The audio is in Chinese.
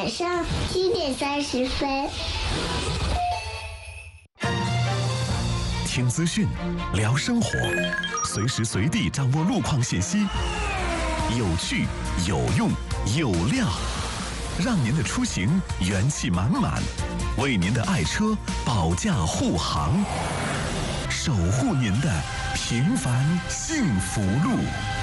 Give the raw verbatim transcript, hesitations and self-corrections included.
晚上七点三十分。 听资讯，聊生活，随时随地掌握路况信息，有趣、有用、有料，让您的出行元气满满，为您的爱车保驾护航，守护您的平凡幸福路。